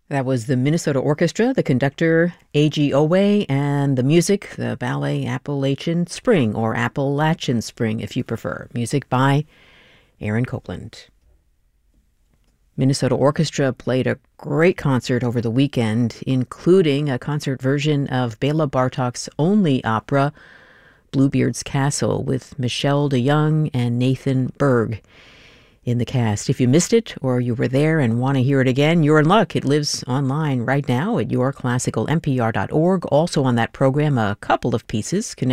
That was the Minnesota Orchestra, the conductor A.G. Owe, and the music, the ballet Appalachian Spring, or Appalachian Spring if you prefer. Music by Aaron Copland. Minnesota Orchestra played a great concert over the weekend, including a concert version of Bela Bartok's only opera, Bluebeard's Castle, with Michelle DeYoung and Nathan Berg in the cast. If you missed it or you were there and want to hear it again, you're in luck. It lives online right now at yourclassicalnpr.org. Also on that program, a couple of pieces connected